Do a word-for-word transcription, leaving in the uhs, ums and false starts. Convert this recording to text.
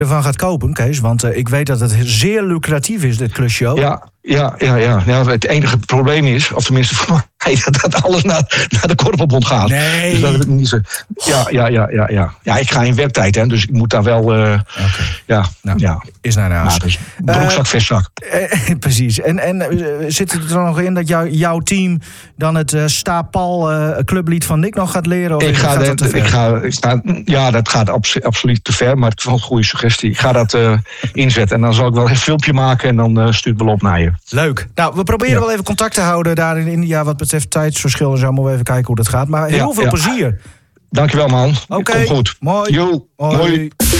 ervan gaat kopen, Kees? Want uh, ik weet dat het zeer lucratief is, dit klusje ook. Ja, ja, ja, ja. ja het enige probleem is, of tenminste voor mij, dat, dat alles naar, naar de korfbalbond gaat. Nee. Dus dat heb ik niet zo. Ja, ja, ja, ja, ja. Ja, ik ga in werktijd, hè, dus ik moet daar wel. Uh, okay. Ja, nou, ja. Is naar huis. Nou, dus broekzak, uh, vestzak. Uh, precies. En, en uh, zit het er nog in dat jou, jouw team dan het uh, Sta-Pal uh, clublied van Nick nog gaat leren? Of ik ga, gaat de, dat te ver? ik ga, ik sta, ja, dat gaat abs, absoluut te ver, maar het is wel een goede suggestie. Ik ga dat uh, inzetten en dan zal ik wel een filmpje maken en dan uh, stuur ik wel op naar je. Leuk. Nou, we proberen ja. wel even contact te houden daar in India wat betreft tijdsverschil en zo. Moeten we even kijken hoe dat gaat. Maar heel ja, veel ja. plezier. Dankjewel, man. Oké. Komt goed. Mooi. Jo, mooi. mooi.